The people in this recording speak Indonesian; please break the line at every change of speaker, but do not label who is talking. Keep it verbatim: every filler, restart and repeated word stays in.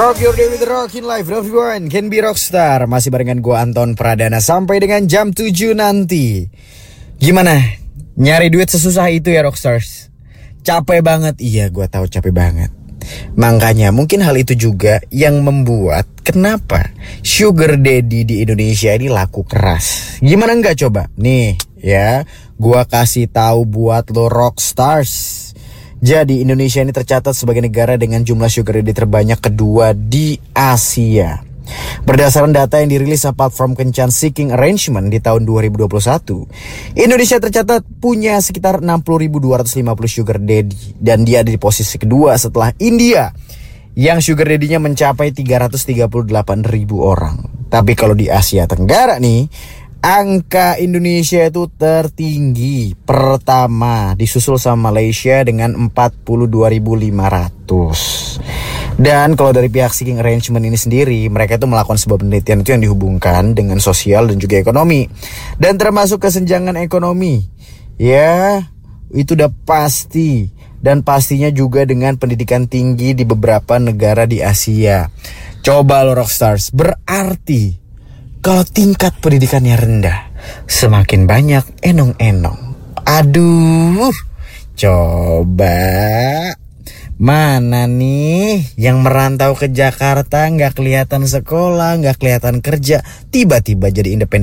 Rock your day with the rock in life, everyone can be rockstar. Masih barengan gue Anton Pradana sampai dengan jam tujuh nanti. Gimana? Nyari duit sesusah itu ya rockstars? Capek banget, iya gue tahu capek banget. Makanya mungkin hal itu juga yang membuat kenapa sugar daddy di Indonesia ini laku keras. Gimana enggak coba? Nih ya, gue kasih tahu buat lo rockstars. Jadi Indonesia ini tercatat sebagai negara dengan jumlah sugar daddy terbanyak kedua di Asia. Berdasarkan data yang dirilis platform Kencan Seeking Arrangement di tahun dua ribu dua puluh satu, Indonesia tercatat punya sekitar enam puluh ribu dua ratus lima puluh sugar daddy. Dan dia ada di posisi kedua setelah India yang sugar daddy-nya mencapai tiga ratus tiga puluh delapan ribu orang. Tapi kalau di Asia Tenggara nih, angka Indonesia itu tertinggi. Pertama disusul sama Malaysia dengan empat puluh dua ribu lima ratus. Dan kalau dari pihak Seeking Arrangement ini sendiri, mereka itu melakukan sebuah penelitian itu yang dihubungkan dengan sosial dan juga ekonomi. Dan termasuk kesenjangan ekonomi. Ya, itu udah pasti. Dan pastinya juga dengan pendidikan tinggi di beberapa negara di Asia. Coba lo rockstars, berarti kalau tingkat pendidikannya rendah, semakin banyak enong-enong. Aduh, coba mana nih yang merantau ke Jakarta, gak kelihatan sekolah, gak kelihatan kerja, tiba-tiba jadi independen